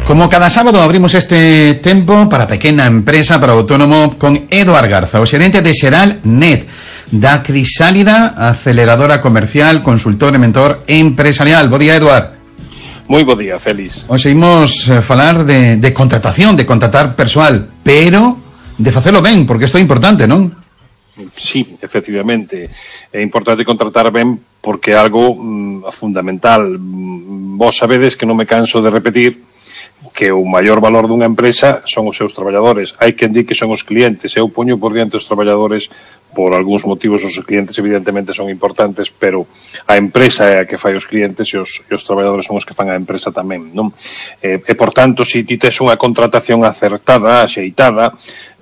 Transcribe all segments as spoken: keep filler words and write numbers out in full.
Como cada sábado abrimos este tempo para pequena empresa, para autónomo, con Eduard Garza, o xerente de Xeralnet, da Crisálida, aceleradora comercial, consultor e mentor empresarial. Bo día, Eduard. Moi bo día, Félix. Hoxe imos falar de, de contratación, de contratar persoal, pero de facelo ben, porque isto é importante, non? Sí, efectivamente. É importante contratar ben porque é algo mm, fundamental. Vos sabedes que non me canso de repetir que o maior valor dunha empresa son os seus traballadores. Hai quen di que son os clientes. Eu poño por diante os traballadores por algúns motivos. Os clientes evidentemente son importantes, pero a empresa é a que fai os clientes e os, e os traballadores son os que fan a empresa tamén, non? E, e por tanto, se ti tes unha contratación acertada, axeitada,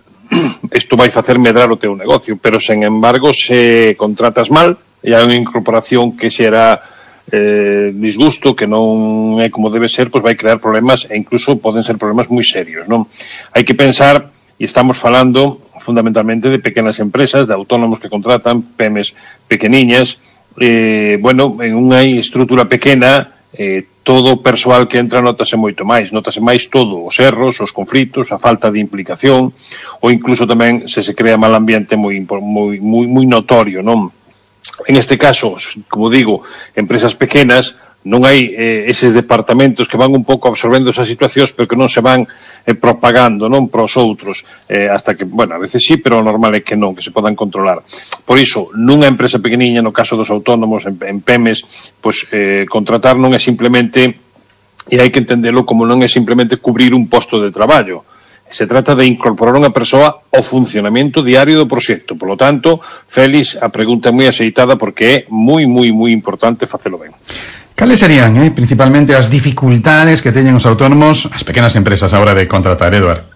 isto vai facer medrar o teu negocio, pero sen embargo, se contratas mal e hai unha incorporación que xera eh, disgusto, que non é como debe ser, pois vai crear problemas e incluso poden ser problemas moi serios, non? Hai que pensar, e estamos falando fundamentalmente de pequenas empresas, de autónomos que contratan, pymes pequeniñas, eh, bueno, en unha estrutura pequena, eh, todo o persoal que entra notase moito máis, notase máis todo, os erros, os conflitos, a falta de implicación, ou incluso tamén se se crea mal ambiente moi, moi, moi, moi notorio, non? En este caso, como digo, empresas pequenas, non hai eh, eses departamentos que van un pouco absorbendo esas situacións, pero que non se van eh, propagando, non, para os outros, eh, hasta que, bueno, a veces sí, pero o normal é que non, que se podan controlar. Por iso, nunha empresa pequeniña, no caso dos autónomos, en, en pymes, pois eh, contratar non é simplemente, e hai que entendelo como non é simplemente cubrir un posto de traballo. Se trata de incorporar unha persoa ao funcionamento diario do proxecto. Por lo tanto, Félix, a pregunta é moi axeitada porque é moi, moi, moi importante facelo ben. Cales serían, eh, principalmente, as dificultades que teñen os autónomos, as pequenas empresas, a hora de contratar, Eduard?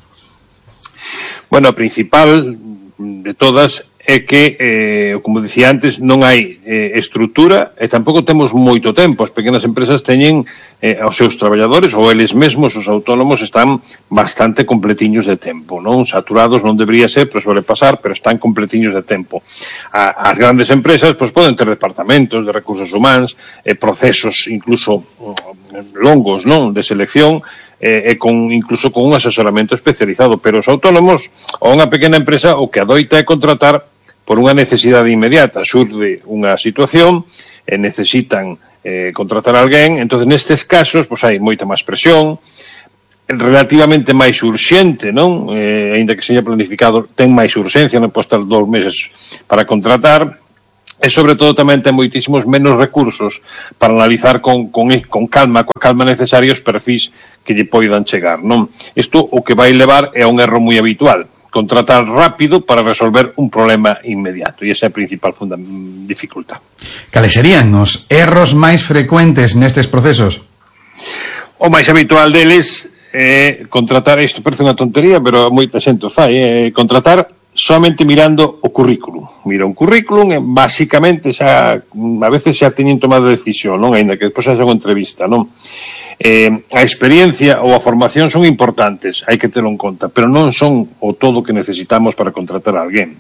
Bueno, a principal de todas é que, eh, como dicía antes, non hai eh, estrutura e tampouco temos moito tempo. As pequenas empresas teñen eh, aos seus traballadores, ou eles mesmos, os autónomos, están bastante completiños de tempo, non? Saturados non debería ser, pero suele pasar, pero están completiños de tempo. A, as grandes empresas, pois, poden ter departamentos de recursos humanos, eh, procesos incluso longos, non? De selección, e con, incluso con un asesoramento especializado, pero os autónomos ou unha pequena empresa o que adoita é contratar por unha necesidade inmediata. Xurde unha situación e necesitan eh, contratar a alguén, entonces nestes casos pois hai moita máis presión, relativamente máis urxente, non? Eh, ainda que seña planificado, ten máis urxencia, non pode estar dous meses para contratar. E, sobre todo, tamén ten moitísimos menos recursos para analizar con, con, con calma, coa calma necesaria os perfis que lle poidan chegar, non? Isto o que vai levar é a un erro moi habitual, contratar rápido para resolver un problema inmediato, e esa é a principal dificultad. Cales serían os erros máis frecuentes nestes procesos? O máis habitual deles é contratar, isto parece unha tontería, pero moita xente o fai, é contratar somente mirando o currículum. Mira un currículum e basicamente xa, a veces xa teñen tomado decisión, non? Ainda que despois haxa unha entrevista, non? Eh, a experiencia ou a formación son importantes, hai que terlo en conta, pero non son o todo que necesitamos para contratar a alguén.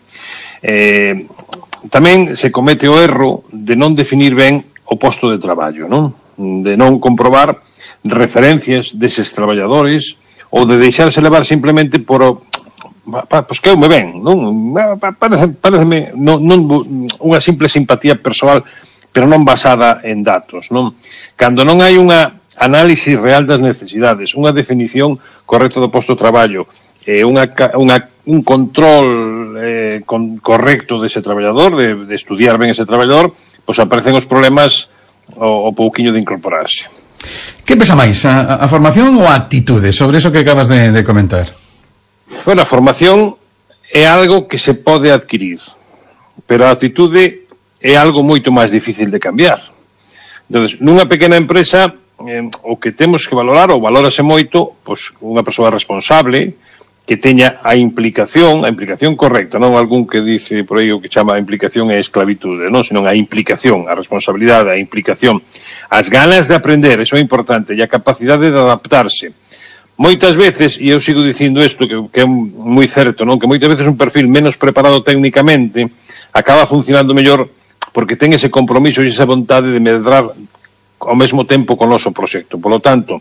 Eh, tamén se comete o erro de non definir ben o posto de traballo, non? De non comprobar referencias deses traballadores ou de deixarse levar simplemente por o pois que eu me ven, non? Parece, pareceme non, non, unha simple simpatía persoal, pero non basada en datos, non? Cando non hai unha análisis real das necesidades, unha definición correcta do posto de traballo, eh, unha, unha, un control eh, con, correcto dese traballador, de, de estudiar ben ese traballador, pois aparecen os problemas o, o pouquiño de incorporarse. Que pesa máis, a, a formación ou a actitude sobre eso que acabas de, de comentar? Bueno, a formación é algo que se pode adquirir, pero a actitude é algo moito máis difícil de cambiar. Entón, nunha pequena empresa, eh, o que temos que valorar, ou valórase moito, pois unha persoa responsable, que teña a implicación, a implicación correcta, non algún que dice por aí o que chama a implicación é esclavitude, non? Senón a implicación, a responsabilidade, a implicación, as ganas de aprender, eso é importante, e a capacidade de adaptarse. Moitas veces, e eu sigo dicindo isto, que, que é moi certo, non? Que moitas veces un perfil menos preparado técnicamente acaba funcionando mellor porque ten ese compromiso e esa vontade de medrar ao mesmo tempo con o noso proxecto. Por lo tanto,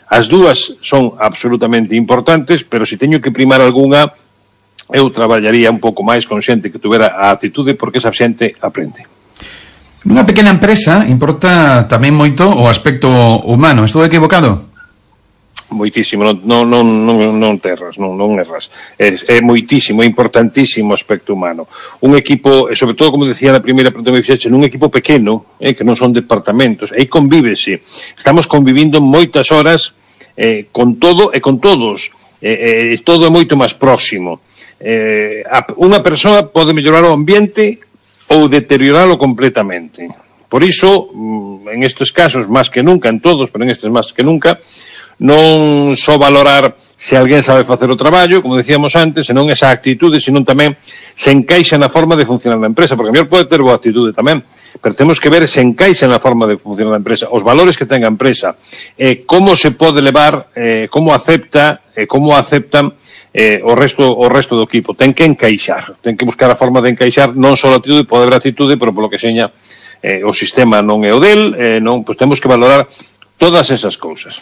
As dúas son absolutamente importantes, pero se teño que primar algunha, eu traballaría un pouco máis con xente que tuvera a actitude, porque esa xente aprende. Unha pequena empresa importa tamén moito o aspecto humano. Estou equivocado? Moitísimo, non, non, non, non terras, non, non erras. É, é moitísimo, é importantísimo o aspecto humano. Un equipo, e sobre todo, como decía na primeira pregunta que me fixeche, nun equipo pequeno, eh, que non son departamentos, aí convívese. Estamos convivindo moitas horas eh, con todo e con todos. Eh, eh, todo é moito máis próximo. Eh, a, unha persoa pode mellorar o ambiente ou deterioralo completamente. Por iso, en estes casos, máis que nunca, en todos, pero en estes máis que nunca, non só valorar se alguén sabe facer o traballo, como decíamos antes, senón esa actitude, senón tamén se encaixa na forma de funcionar na empresa, porque a mellor pode ter boa actitude tamén, pero temos que ver se encaixa na forma de funcionar na empresa, os valores que ten a empresa, eh, como se pode levar, eh, como acepta, eh, como aceptan eh, o resto o resto do equipo. Ten que encaixar, ten que buscar a forma de encaixar, non só a actitude, pode haber actitude, pero polo que seña eh, o sistema non é o del, eh, non, pois temos que valorar todas esas cousas.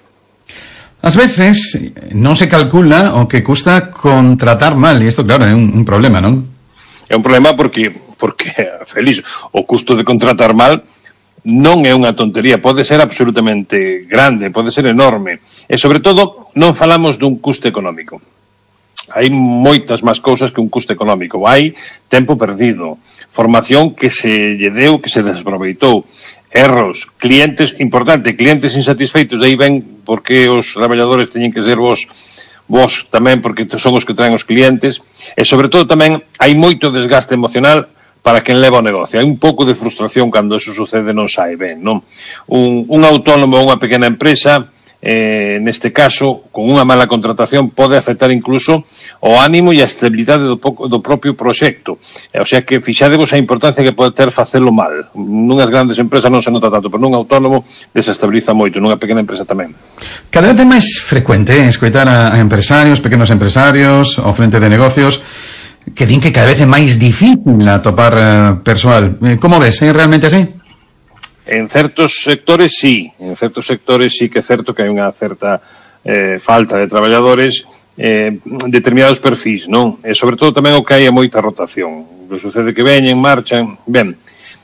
Ás veces non se calcula o que custa contratar mal, e isto, claro, é un, un problema, non? É un problema porque, porque, feliz, o custo de contratar mal non é unha tontería, pode ser absolutamente grande, pode ser enorme, e sobre todo non falamos dun custo económico. Hai moitas máis cousas que un custo económico. Hai tempo perdido, formación que se lle deu, que se desaproveitou, erros, clientes, importante, clientes insatisfeitos, de aí ven porque os traballadores teñen que ser vos, vos tamén, porque son os que traen os clientes, e sobre todo tamén hai moito desgaste emocional para quen leva o negocio. Hai un pouco de frustración cando eso sucede, non sai ben, non? Un, un autónomo ou unha pequena empresa, eh, neste caso, con unha mala contratación, pode afectar incluso o ánimo e a estabilidade do, poco, do propio proxecto. O sea que fixadevos a importancia que pode ter facelo mal. Nunhas grandes empresas non se nota tanto, pero nun autónomo desestabiliza moito, nunha pequena empresa tamén. Cada vez é máis frecuente eh, escoitar a, a empresarios, pequenos empresarios, ao frente de negocios, que din que cada vez é máis difícil atopar uh, persoal. Como ves? É realmente así? En certos sectores, sí. En certos sectores sí que é certo que hai unha certa eh, falta de traballadores, eh, determinados perfis, non? E sobre todo tamén o que hai é moita rotación. O que sucede que veñen, marchan, ben,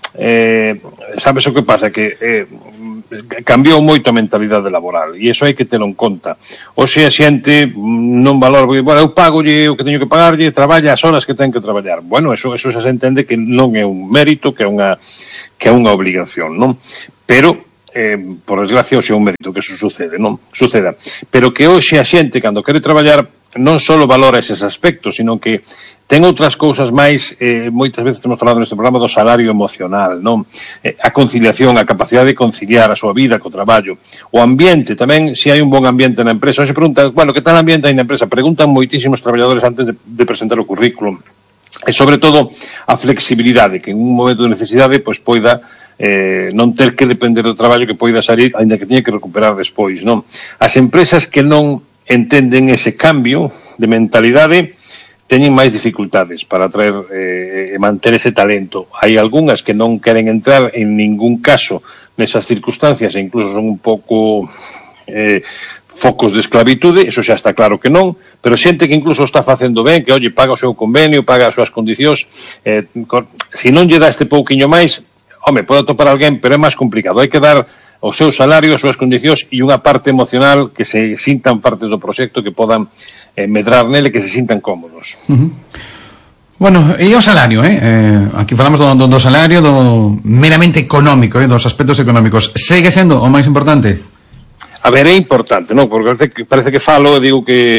eh, sabes o que pasa? Que eh, cambiou moito a mentalidade laboral e iso hai que telo en conta. Oxe a xente non valora, bueno, eu pagolle o que teño que pagarlle, traballa as horas que ten que traballar. Bueno, eso, eso xa se entende que non é un mérito, que é unha que é unha obligación, non? Pero, eh, por desgracia, hoxe é un mérito que eso sucede, non? Suceda. Pero que hoxe a xente, cando quere traballar, non só valora eses aspectos, sino que ten outras cousas máis, eh, moitas veces temos falado neste programa do salario emocional, non? Eh, a conciliación, a capacidade de conciliar a súa vida co traballo. O ambiente tamén, se hai un bon ambiente na empresa. Hoxe pregunta, bueno, que tal ambiente hai na empresa? Preguntan moitísimos traballadores antes de, de presentar o currículum. E sobre todo a flexibilidade, que en un momento de necesidade pois poida eh, non ter que depender do traballo, que poida salir, ainda que teña que recuperar despois, non? As empresas que non entenden ese cambio de mentalidade teñen máis dificultades para traer eh, e manter ese talento. Hai algunhas que non queren entrar en ningún caso nesas circunstancias e incluso son un pouco eh, focos de esclavitude, eso xa está claro que non, pero xente que incluso está facendo ben, que, oye, paga o seu convenio, paga as súas condicións, eh, se non lle dá este pouquiño máis, home, pode atopar alguén, pero é máis complicado. Hai que dar o seu salario, as súas condicións e unha parte emocional que se sintan parte do proxecto, que podan eh, medrar nele, que se sintan cómodos. Uh-huh. Bueno, e o salario, eh? eh aquí falamos do, do, do salario, do meramente económico, eh, dos aspectos económicos. Segue sendo o máis importante? A ver, é importante, non? Porque parece que, parece que falo e digo que